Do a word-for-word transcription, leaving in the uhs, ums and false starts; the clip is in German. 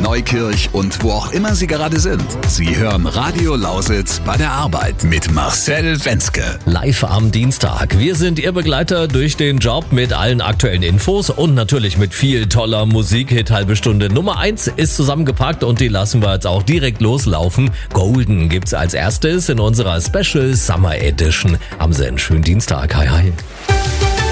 Neukirch und wo auch immer Sie gerade sind. Sie hören Radio Lausitz bei der Arbeit mit Marcel Wenzke. Live am Dienstag. Wir sind Ihr Begleiter durch den Job mit allen aktuellen Infos und natürlich mit viel toller Musik. Hit halbe Stunde Nummer eins ist zusammengepackt und die lassen wir jetzt auch direkt loslaufen. Golden gibt's als erstes in unserer Special Summer Edition. Haben Sie einen schönen Dienstag. Hi, hi.